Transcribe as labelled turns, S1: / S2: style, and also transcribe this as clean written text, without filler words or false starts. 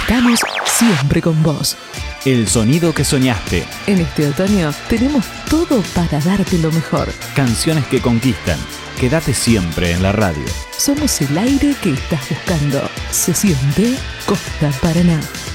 S1: Estamos siempre con vos.
S2: El sonido que soñaste.
S1: En este otoño tenemos todo para darte lo mejor.
S2: Canciones que conquistan. Quédate siempre en la radio.
S1: Somos el aire que estás buscando. Se siente Costa Paraná.